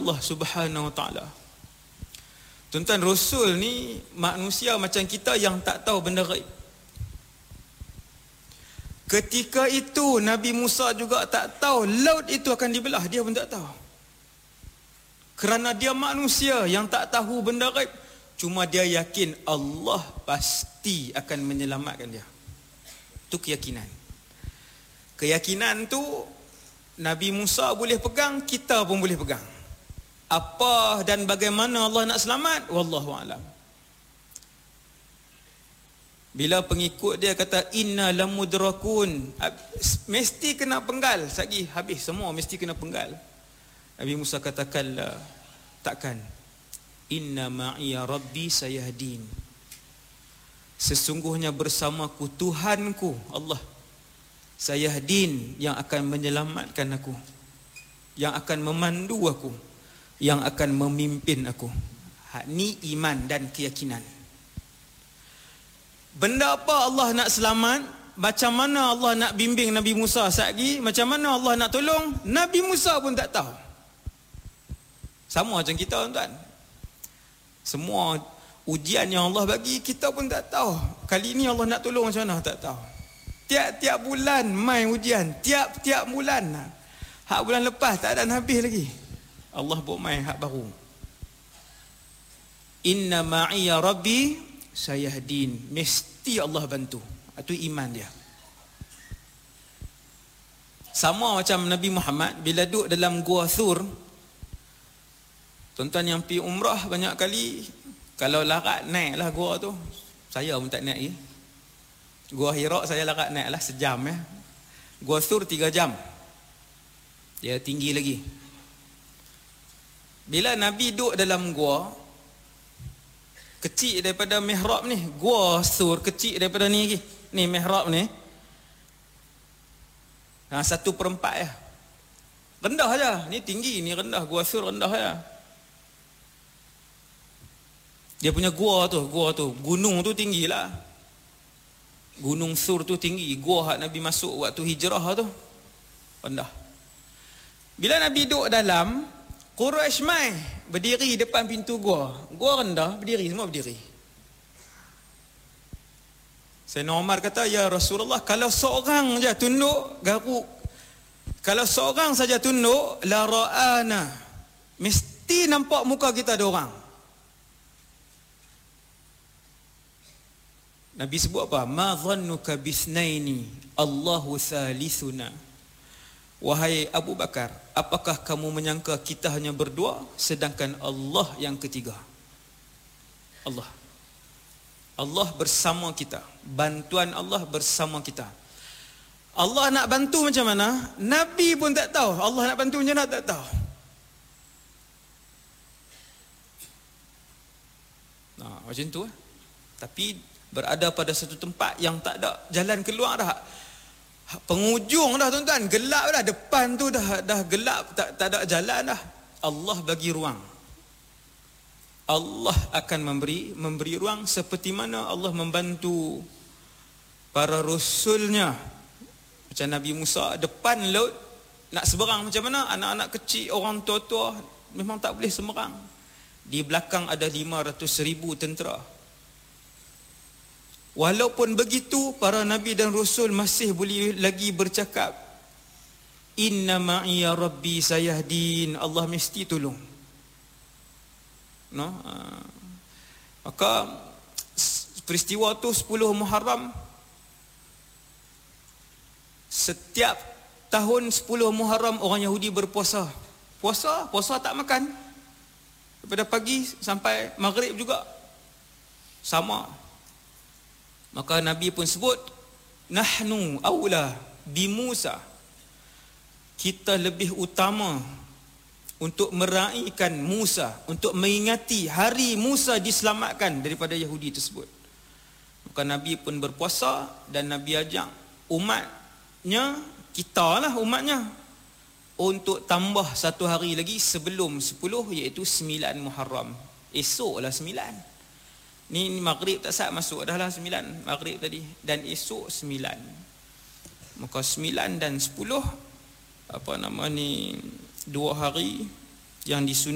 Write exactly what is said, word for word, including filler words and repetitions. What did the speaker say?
Allah Subhanahu Wa Taala. Tuan-tuan, Rasul ni manusia macam kita yang tak tahu benda ghaib. Ketika itu Nabi Musa juga tak tahu laut itu akan dibelah, dia pun tak tahu. Kerana dia manusia yang tak tahu benda ghaib, cuma dia yakin Allah pasti akan menyelamatkan dia. Itu keyakinan. Keyakinan tu Nabi Musa boleh pegang, kita pun boleh pegang. Apa dan bagaimana Allah nak selamat, wallahu alam. Bila pengikut dia kata inna lamudrakun, mesti kena penggal, lagi habis semua mesti kena penggal. Nabi Musa katakan, takkan. Inna ma'iya rabbi sayahdin. Sesungguhnya bersamaku Tuhanku Allah sayahdin, yang akan menyelamatkan aku, yang akan memandu aku, yang akan memimpin aku. Hak ni iman dan keyakinan. Benda apa Allah nak selamat, macam mana Allah nak bimbing Nabi Musa satgi, macam mana Allah nak tolong, Nabi Musa pun tak tahu. Sama macam kita, tuan-tuan. Semua ujian yang Allah bagi, kita pun tak tahu. Kali ni Allah nak tolong macam mana, tak tahu. Tiap-tiap bulan main ujian, tiap-tiap bulan. Hak bulan lepas tak ada habis lagi, Allah buat main hak baru. Inna ma'iya rabbi sayahdin, mesti Allah bantu. Itu iman dia. Sama macam Nabi Muhammad bila duduk dalam Gua Thur. Tuan-tuan yang pergi umrah banyak kali, kalau larat naiklah gua tu. Saya pun tak naik ya. Gua Hira saya larat naiklah sejam ya. Gua Thur tiga jam. Dia tinggi lagi. Bila Nabi duduk dalam gua, kecil daripada mihrab ni, Gua Thur kecil daripada ni lagi. Ni mihrab ni. Nah, satu perempat ya. Rendah aja. Ni tinggi, ni rendah. Gua Thur rendah ya. Dia punya gua tu, gua tu, gunung tu tinggi lah. Gunung Thur tu tinggi. Gua hak Nabi masuk waktu hijrah tu rendah. Bila Nabi duduk dalam, Quraisy mai berdiri depan pintu gua. Gua rendah, berdiri, semua berdiri. Sayyidina Umar kata, ya Rasulullah, kalau seorang saja tunduk, garuk. Kalau seorang saja tunduk, la ra'ana, mesti nampak muka kita ada orang. Nabi sebut apa? Ma dhannuka bisnaini Allahu thalithuna. Wahai Abu Bakar, apakah kamu menyangka kita hanya berdua sedangkan Allah yang ketiga? Allah. Allah bersama kita. Bantuan Allah bersama kita. Allah nak bantu macam mana? Nabi pun tak tahu. Allah nak bantu macam mana, tak tahu. Nah, macam tu. Tapi berada pada satu tempat yang tak ada jalan keluar dah. Penghujung dah, tuan-tuan, gelap dah, depan tu dah dah gelap, tak tak ada jalan dah. Allah bagi ruang. Allah akan memberi memberi ruang seperti mana Allah membantu para rasulnya. Macam Nabi Musa depan laut nak seberang macam mana, anak-anak kecil, orang tua-tua memang tak boleh seberang. Di belakang ada lima ratus ribu tentera. Walaupun begitu, para Nabi dan Rasul masih boleh lagi bercakap, Inna ma'iya rabbi sayahdin, Allah mesti tolong. No? Maka peristiwa tu sepuluh Muharram. Setiap tahun sepuluh Muharram orang Yahudi berpuasa. Puasa, puasa tak makan. Daripada pagi sampai maghrib juga. Sama. Maka Nabi pun sebut, nahnu awla bi Musa. Kita lebih utama untuk meraihkan Musa, untuk mengingati hari Musa diselamatkan daripada Yahudi tersebut. Maka Nabi pun berpuasa dan Nabi ajak umatnya, kita lah umatnya, untuk tambah satu hari lagi sebelum sepuluh, iaitu sembilan Muharram. Esoklah sembilan. Ni, ni maghrib tak sah masuk dah lah sembilan maghrib tadi, dan esok sembilan. Maka sembilan dan sepuluh apa nama ni, dua hari yang disunat